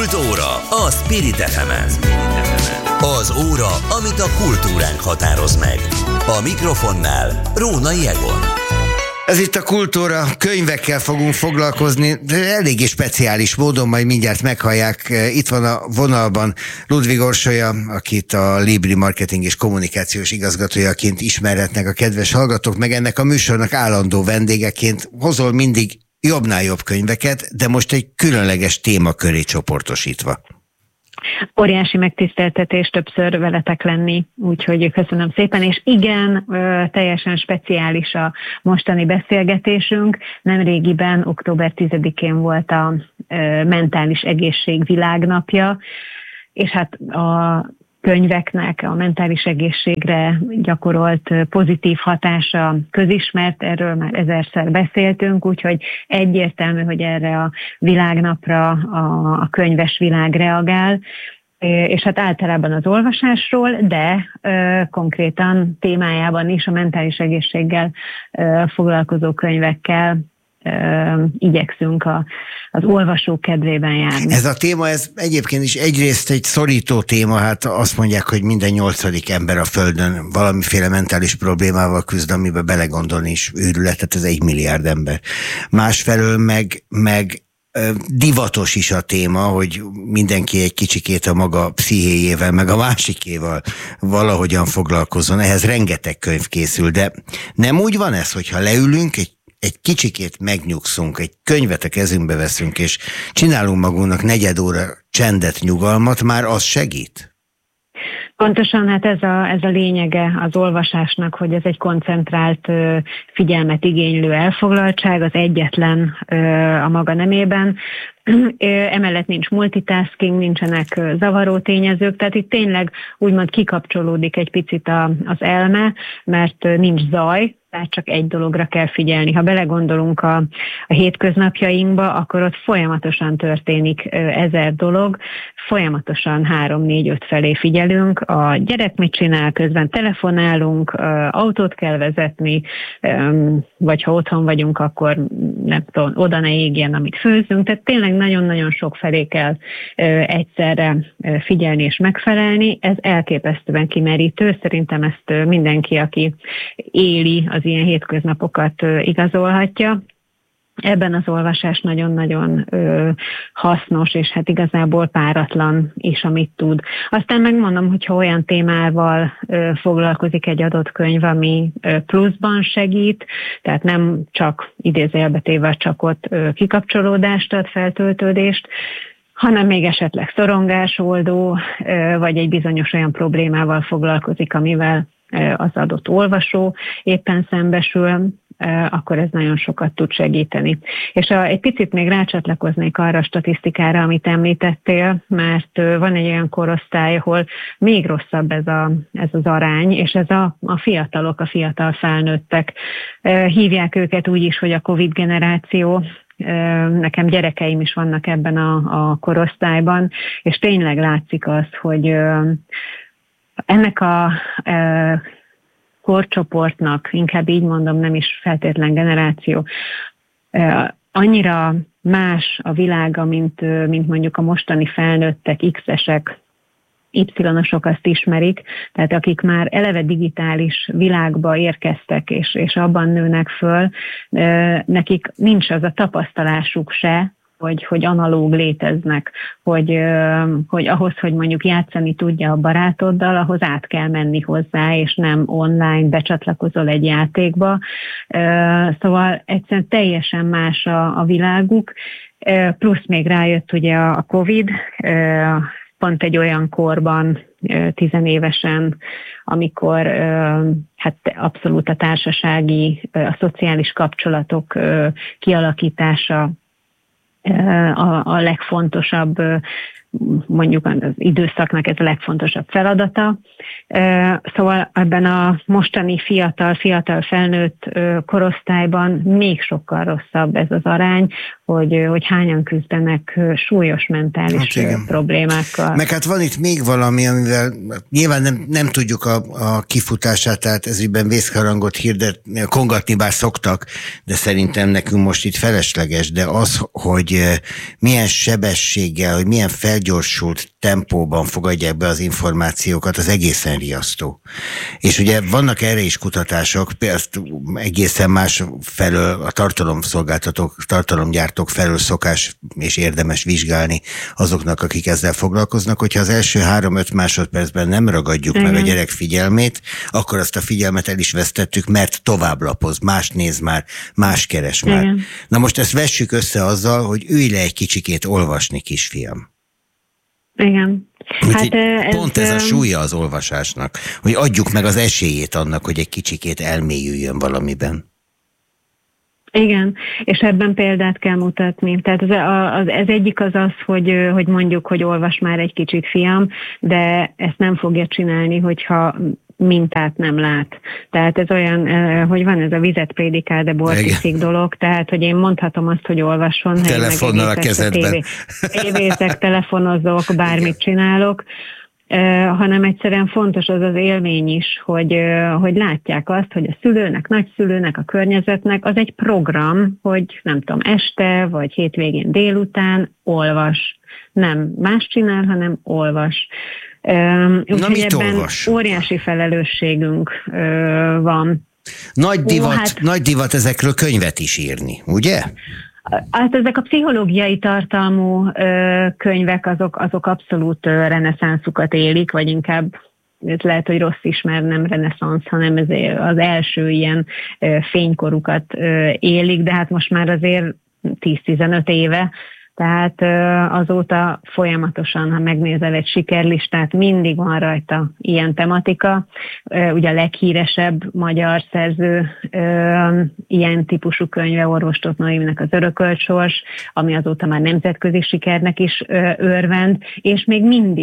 Kultúra a Spirit FM-en. Az óra, amit a kultúránk határoz meg. A mikrofonnál Rónai Egon. Ez itt a Kultúra, könyvekkel fogunk foglalkozni, de eléggé speciális módon, majd mindjárt meghallják. Itt van a vonalban Ludvig Orsolya, akit a Libri marketing és kommunikációs igazgatójaként ismerhetnek a kedves hallgatók, meg ennek a műsornak állandó vendégeként hozol mindig jobbnál jobb könyveket, de most egy különleges témaköré csoportosítva. Óriási megtiszteltetés többször veletek lenni, úgyhogy köszönöm szépen, és igen, teljesen speciális a mostani beszélgetésünk. Nemrégiben, október 10-én volt a mentális egészség világnapja, és hát a könyveknek a mentális egészségre gyakorolt pozitív hatása közismert, erről már ezerszer beszéltünk, úgyhogy egyértelmű, hogy erre a világnapra a könyves világ reagál, és hát általában az olvasásról, de konkrétan témájában is a mentális egészséggel foglalkozó könyvekkel igyekszünk az olvasók kedvében járni. Ez a téma, ez egyébként is egyrészt egy szorító téma, hát azt mondják, hogy minden 8. ember a Földön valamiféle mentális problémával küzd, amiben belegondolni is őrület, tehát ez 1 milliárd ember. Másfelől meg divatos is a téma, hogy mindenki egy kicsikét a maga pszichéjével, meg a másikéval valahogyan foglalkozzon. Ehhez rengeteg könyv készül, de nem úgy van ez, hogyha leülünk, egy kicsikét megnyugszunk, egy könyvet a kezünkbe veszünk, és csinálunk magunknak 4 óra csendet, nyugalmat, már az segít? Pontosan, hát ez a lényege az olvasásnak, hogy ez egy koncentrált, figyelmet igénylő elfoglaltság, az egyetlen a maga nemében. Emellett nincs multitasking, nincsenek zavaró tényezők, tehát itt tényleg úgymond kikapcsolódik egy picit az elme, mert nincs zaj, tehát csak egy dologra kell figyelni. Ha belegondolunk a hétköznapjainkba, akkor ott folyamatosan történik 1000 dolog, folyamatosan 3-4-5 felé figyelünk, a gyerek mit csinál, közben telefonálunk, autót kell vezetni, vagy ha otthon vagyunk, akkor nem tudom, oda ne égjen, amit főzünk, tehát tényleg nagyon-nagyon sok felé kell egyszerre figyelni és megfelelni. Ez elképesztően kimerítő, szerintem ezt mindenki, aki éli az ilyen hétköznapokat, igazolhatja. Ebben az olvasás nagyon-nagyon hasznos, és hát igazából páratlan is, amit tud. Aztán megmondom, hogyha olyan témával foglalkozik egy adott könyv, ami pluszban segít, tehát nem csak idézőjelbe téve csak ott kikapcsolódást ad, feltöltődést, hanem még esetleg szorongásoldó, vagy egy bizonyos olyan problémával foglalkozik, amivel az adott olvasó éppen szembesül, akkor ez nagyon sokat tud segíteni. És egy picit még rácsatlakoznék arra a statisztikára, amit említettél, mert van egy olyan korosztály, ahol még rosszabb ez az arány, és ez a fiatalok, a fiatal felnőttek. Hívják őket úgy is, hogy a Covid generáció. Nekem gyerekeim is vannak ebben a korosztályban, és tényleg látszik az, hogy ennek a korcsoportnak, inkább így mondom, nem is feltétlen generáció, annyira más a világa, mint mondjuk a mostani felnőttek, X-esek, Y-osok azt ismerik, tehát akik már eleve digitális világba érkeztek, és abban nőnek föl, nekik nincs az a tapasztalásuk se, hogy analóg léteznek, hogy ahhoz, hogy mondjuk játszani tudja a barátoddal, ahhoz át kell menni hozzá, és nem online becsatlakozol egy játékba. Szóval egyszerűen teljesen más a világuk, plusz még rájött ugye a Covid, pont egy olyan korban, 10 évesen, amikor hát abszolút a társasági, a szociális kapcsolatok kialakítása a legfontosabb mondjuk az időszaknak ez a legfontosabb feladata. Szóval ebben a mostani fiatal felnőtt korosztályban még sokkal rosszabb ez az arány, hogy hányan küzdenek súlyos mentális problémákkal. Meg hát van itt még valami, amivel nyilván nem tudjuk a kifutását, tehát ezügyben vészharangot kongatni bár szoktak, de szerintem nekünk most itt felesleges, de az, hogy milyen sebességgel, hogy milyen felgyorsult tempóban fogadják be az információkat, az egészen riasztó. És ugye vannak erre is kutatások, például egészen más felől a tartalomgyártók felől szokás és érdemes vizsgálni azoknak, akik ezzel foglalkoznak, hogyha az első 3-5 másodpercben nem ragadjuk meg a gyerek figyelmét, akkor azt a figyelmet el is vesztettük, mert tovább lapoz, más néz már, más keres már. Igen. Na most ezt vessük össze azzal, hogy ülj le egy kicsikét olvasni, kisfiam. Igen. Hát pont ez a súlya az olvasásnak, hogy adjuk meg az esélyét annak, hogy egy kicsikét elmélyüljön valamiben. Igen, és ebben példát kell mutatni. Tehát ez egyik az, hogy mondjuk, hogy olvas már egy kicsit, fiam, de ezt nem fogja csinálni, hogyha mintát nem lát. Tehát ez olyan, hogy van ez a vizet prédikál, de bort iszik dolog, tehát, hogy én mondhatom azt, hogy olvasson. Telefonnal a kezedben. Tévézek, telefonozok, bármit csinálok, hanem egyszerűen fontos az az élmény is, hogy látják azt, hogy a szülőnek, nagyszülőnek, a környezetnek az egy program, hogy nem tudom, este vagy hétvégén délután olvas. Nem más csinál, hanem olvas. Úgyhogy ebben óriási felelősségünk van. Nagy divat ezekről könyvet is írni, ugye? Hát ezek a pszichológiai tartalmú könyvek, azok abszolút reneszánszukat élik, vagy inkább ez lehet, hogy rossz is, mert nem reneszánsz, hanem ez az első ilyen fénykorukat élik, de hát most már azért 10-15 éve, tehát azóta folyamatosan, ha megnézel egy sikerlistát, mindig van rajta ilyen tematika. Ugye a leghíresebb magyar szerző ilyen típusú könyve Orvos Tóth Noéminek az Örökölt sors, ami azóta már nemzetközi sikernek is örvend, és még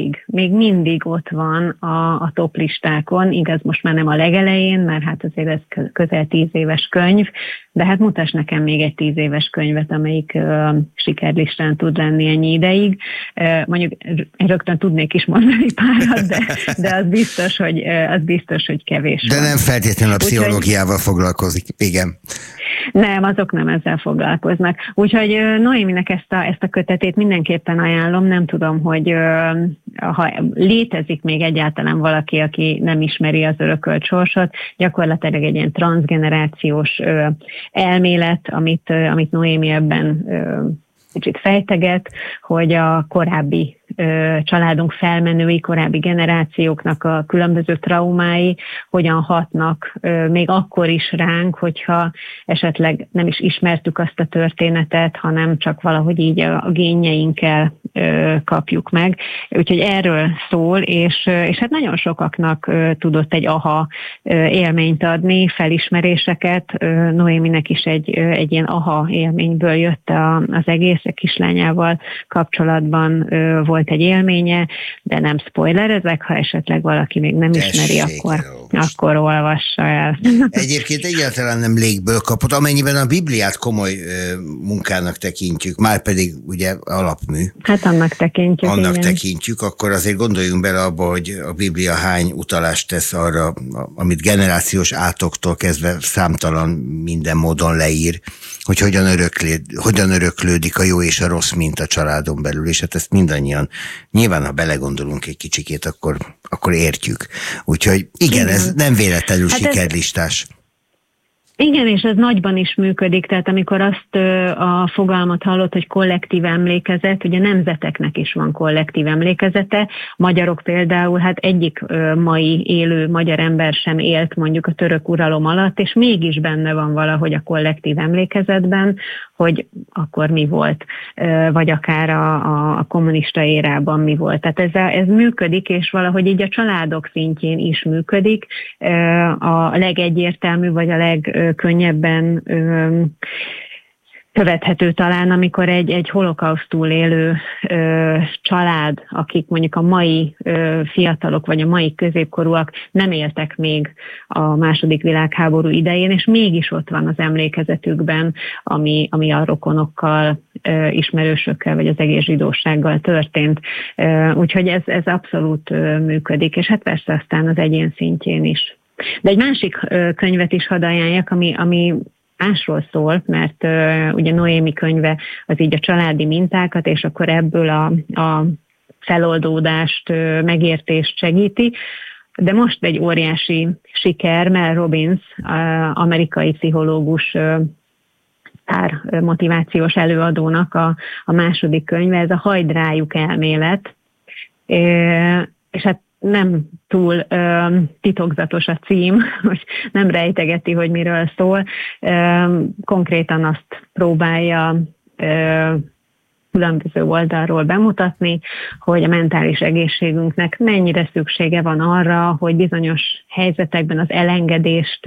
mindig ott van a top listákon, igaz, most már nem a legelején, mert hát azért ez közel 10 éves könyv, de hát mutass nekem még egy 10 éves könyvet, amelyik sikerlistán tud lenni ennyi ideig. Mondjuk rögtön tudnék is mondani párat, de az biztos, hogy kevés. De van. Nem feltétlenül a pszichológiával foglalkozik, igen. Nem, azok nem ezzel foglalkoznak. Úgyhogy Noéminek ezt a kötetét mindenképpen ajánlom. Nem tudom, hogy ha létezik még egyáltalán valaki, aki nem ismeri az örökölt sorsot, gyakorlatilag egy ilyen transzgenerációs elmélet, amit Noémi ebben kicsit fejteget, hogy a korábbi családunk felmenői, korábbi generációknak a különböző traumái hogyan hatnak még akkor is ránk, hogyha esetleg nem is ismertük azt a történetet, hanem csak valahogy így a génjeinkkel kapjuk meg. Úgyhogy erről szól, és hát nagyon sokaknak tudott egy aha élményt adni, felismeréseket. Noéminek is egy ilyen aha élményből jött az egész, a kislányával kapcsolatban volt egy élménye, de nem spoilerezek, ha esetleg valaki még nem ismeri, akkor olvassa el. Egyébként egyáltalán nem légből kapott, amennyiben a Bibliát komoly munkának tekintjük, már pedig ugye alapmű. Hát annak tekintjük. Tekintjük, akkor azért gondoljunk bele abba, hogy a Biblia hány utalást tesz arra, amit generációs átoktól kezdve számtalan minden módon leír, hogy hogyan öröklődik a jó és a rossz mint a családon belül, és hát ezt mindannyian, nyilván ha belegondolunk egy kicsikét, akkor értjük. Úgyhogy igen, ez nem véletlenül sikerlistás. Igen, és ez nagyban is működik, tehát amikor azt a fogalmat hallott, hogy kollektív emlékezet, ugye nemzeteknek is van kollektív emlékezete, magyarok például, hát egyik mai élő magyar ember sem élt mondjuk a török uralom alatt, és mégis benne van valahogy a kollektív emlékezetben, hogy akkor mi volt, vagy akár a kommunista érában mi volt. Tehát ez működik, és valahogy így a családok szintjén is működik. A legegyértelmű, vagy a legkönnyebben követhető talán, amikor egy holokausztul élő család, akik mondjuk a mai fiatalok vagy a mai középkorúak nem éltek még a II. Világháború idején, és mégis ott van az emlékezetükben, ami a rokonokkal, ismerősökkel vagy az egész zsidósággal történt. Úgyhogy ez abszolút működik, és hát persze aztán az egyén szintjén is. De egy másik könyvet is hadd ajánljak, ami másról szól, mert ugye Noémi könyve az így a családi mintákat, és akkor ebből a feloldódást, megértést segíti. De most egy óriási siker, Mel Robbins, amerikai pszichológus, motivációs előadónak a második könyve, ez a Hagyd rájuk elmélet, és hát nem túl titokzatos a cím, hogy nem rejtegeti, hogy miről szól. Konkrétan azt próbálja különböző oldalról bemutatni, hogy a mentális egészségünknek mennyire szüksége van arra, hogy bizonyos helyzetekben az elengedést,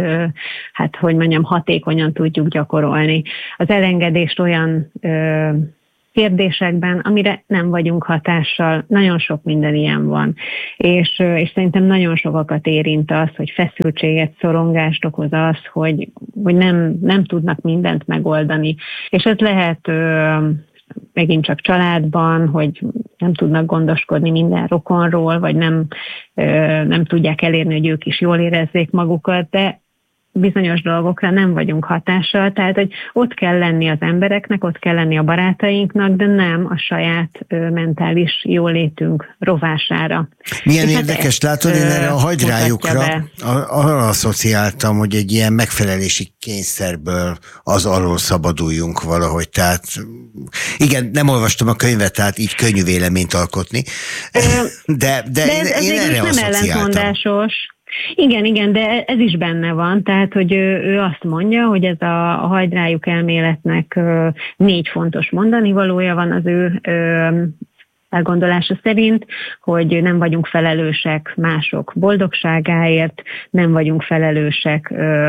hatékonyan tudjuk gyakorolni. Az elengedést olyan kérdésekben, amire nem vagyunk hatással, nagyon sok minden ilyen van. És szerintem nagyon sokakat érint az, hogy feszültséget, szorongást okoz az, hogy nem tudnak mindent megoldani. És ez lehet megint csak családban, hogy nem tudnak gondoskodni minden rokonról, vagy nem tudják elérni, hogy ők is jól érezzék magukat, de bizonyos dolgokra nem vagyunk hatással, tehát hogy ott kell lenni az embereknek, ott kell lenni a barátainknak, de nem a saját mentális jólétünk rovására. Milyen érdekes, látod, én erre a Hagyd rájukra arra asszociáltam, hogy egy ilyen megfelelési kényszerből az alól szabaduljunk valahogy, tehát igen, nem olvastam a könyvet, tehát így könnyű véleményt alkotni, de én erre nem ellentmondásos. Igen, de ez is benne van, tehát, hogy ő azt mondja, hogy ez a Hagyd rájuk elméletnek 4 fontos mondanivalója van az ő elgondolása szerint, hogy nem vagyunk felelősek mások boldogságáért, nem vagyunk felelősek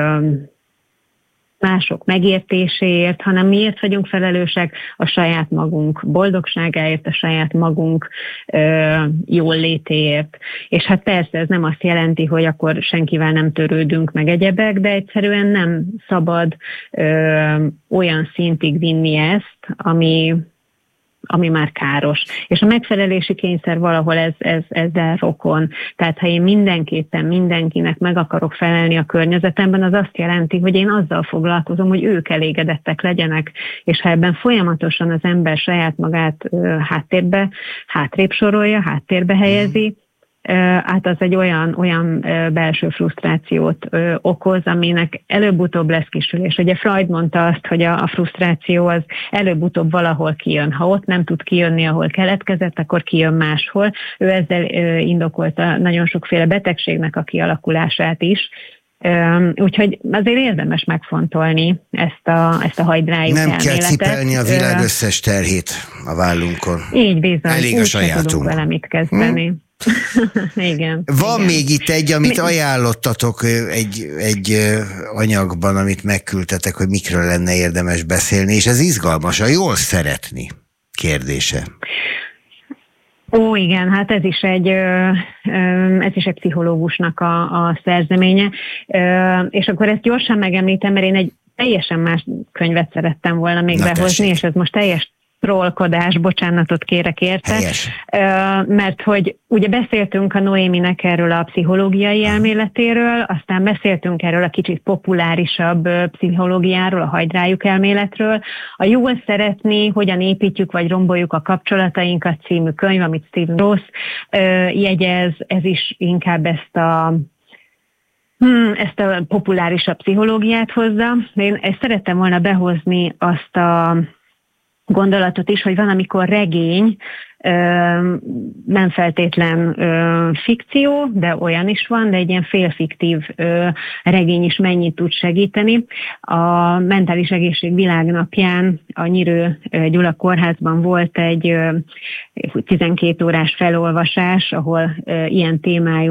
mások megértéséért, hanem miért vagyunk felelősek a saját magunk boldogságáért, a saját magunk jól létéért. És hát persze ez nem azt jelenti, hogy akkor senkivel nem törődünk meg egyebek, de egyszerűen nem szabad olyan szintig vinni ezt, ami már káros. És a megfelelési kényszer valahol ezzel rokon. Tehát ha én mindenképpen mindenkinek meg akarok felelni a környezetemben, az azt jelenti, hogy én azzal foglalkozom, hogy ők elégedettek legyenek. És ha ebben folyamatosan az ember saját magát hátrébb sorolja, háttérbe helyezi, hát az egy olyan belső frusztrációt okoz, aminek előbb-utóbb lesz kisülés. Ugye Freud mondta azt, hogy a frusztráció az előbb-utóbb valahol kijön. Ha ott nem tud kijönni, ahol keletkezett, akkor kijön máshol. Ő ezzel indokolta nagyon sokféle betegségnek a kialakulását is. Úgyhogy azért érdemes megfontolni ezt a Hagyd rájuk elméletet. Nem kell cipelni a világ összes terhét a vállunkon. Így bizony. Elég a sajátunk. Tudunk vele mit kezdeni. Igen. Van még itt egy, amit ajánlottatok egy anyagban, amit megküldtetek, hogy mikről lenne érdemes beszélni, és ez izgalmas, a jól szeretni kérdése. Ó, igen, hát ez is egy pszichológusnak a szerzeménye, és akkor ezt gyorsan megemlítem, mert én egy teljesen más könyvet szerettem volna még behozni, és ez most teljes trollkodás, bocsánatot kérek érte, mert hogy ugye beszéltünk a Noéminek erről a pszichológiai elméletéről, aztán beszéltünk erről a kicsit populárisabb pszichológiáról, a Hagyd rájuk elméletről. A Jól szeretni, hogyan építjük vagy romboljuk a kapcsolatainkat című könyv, amit Stephen Ross jegyez, ez is inkább ezt a populárisabb pszichológiát hozza. Én ezt szerettem volna behozni azt a gondolatot is, hogy van, amikor regény nem feltétlen fikció, de olyan is van, de egy ilyen félfiktív regény is mennyit tud segíteni. A Mentális Egészség Világnapján a Nyírő Gyula Kórházban volt egy 12 órás felolvasás, ahol ilyen témájú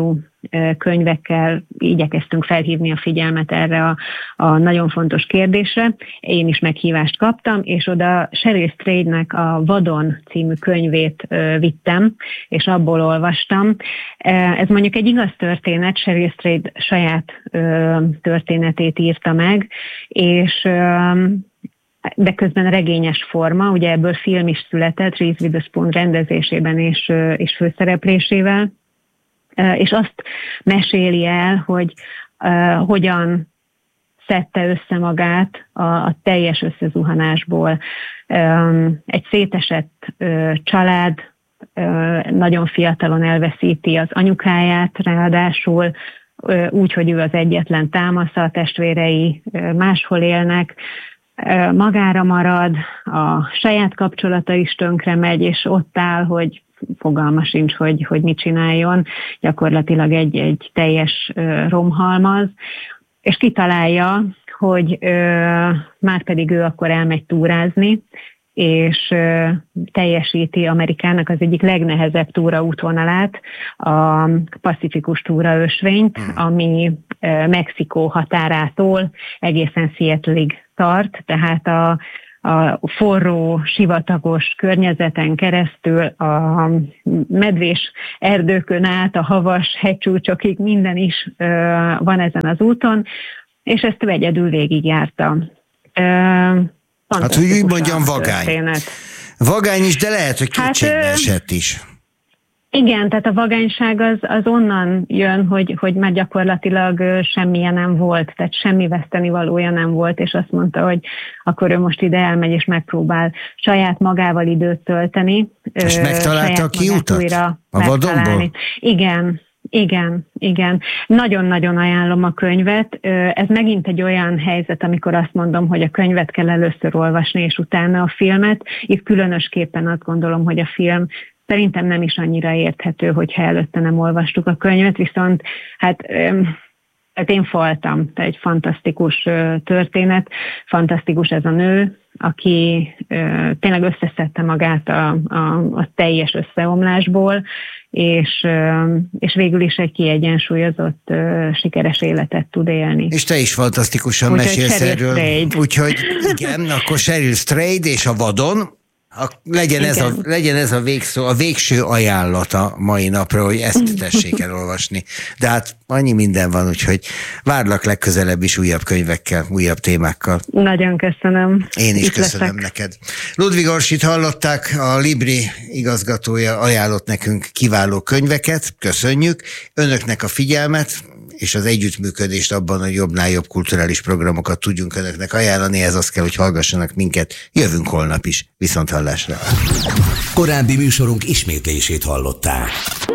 könyvekkel igyekeztünk felhívni a figyelmet erre a nagyon fontos kérdésre. Én is meghívást kaptam, és oda Cheryl Strayednek a Vadon című könyvét vittem, és abból olvastam. Ez mondjuk egy igaz történet, Cheryl Strayed saját történetét írta meg, és de közben regényes forma, ugye ebből film is született, Reese Witherspoon rendezésében és főszereplésével, és azt meséli el, hogy hogyan szedte össze magát a teljes összezuhanásból. Egy szétesett család nagyon fiatalon elveszíti az anyukáját, ráadásul úgy, hogy ő az egyetlen támasza, a testvérei máshol élnek, magára marad, a saját kapcsolata is tönkre megy, és ott áll, hogy fogalma sincs, hogy mit csináljon, gyakorlatilag egy teljes romhalmaz, és kitalálja, hogy már pedig ő akkor elmegy túrázni, és teljesíti Amerikának az egyik legnehezebb túraútvonalát, a Pacifikus túraösvényt, ami Mexikó határától egészen Seattle-ig tart, tehát a forró, sivatagos környezeten keresztül, a medvés erdőkön át, a havas hegycsúcsokig minden is van ezen az úton, és ezt ő egyedül végigjárta. Hát, hogy úgy mondjam, vagány. Vagány is, de lehet, hogy kétségbe esett is. Igen, tehát a vagányság az onnan jön, hogy már gyakorlatilag semmilyen nem volt, tehát semmi vesztenivalója nem volt, és azt mondta, hogy akkor ő most ide elmegy, és megpróbál saját magával időt tölteni. És megtalálta a kiutat? A vadonból? Igen. Nagyon-nagyon ajánlom a könyvet. Ez megint egy olyan helyzet, amikor azt mondom, hogy a könyvet kell először olvasni, és utána a filmet. Itt különösképpen azt gondolom, hogy a film szerintem nem is annyira érthető, hogyha előtte nem olvastuk a könyvet, viszont hát én faltam, tehát egy fantasztikus történet, fantasztikus ez a nő, aki tényleg összeszedte magát a teljes összeomlásból, és végül is egy kiegyensúlyozott, sikeres életet tud élni. És te is fantasztikusan mesélsz erről. Úgyhogy igen, akkor Cheryl Strayed és a Vadon, legyen ez a végszó, a végső ajánlata mai napra, hogy ezt tessék elolvasni. De hát annyi minden van, úgyhogy várlak legközelebb is újabb könyvekkel, újabb témákkal. Nagyon köszönöm. Én is köszönöm neked. Ludwig Orsit hallották, a Libri igazgatója ajánlott nekünk kiváló könyveket, köszönjük. Önöknek a figyelmet és az együttműködést abban, hogy jobbnál jobb kulturális programokat tudjunk önöknek ajánlani, ez az kell, hogy hallgassanak minket. Jövünk holnap is. Viszonthallásra. Korábbi műsorunk ismétlését hallották.